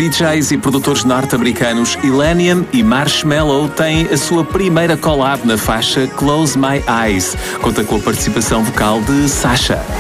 DJs e produtores norte-americanos Illenium e Marshmello têm a sua primeira collab na faixa Close My Eyes. Conta com a participação vocal de Sasha.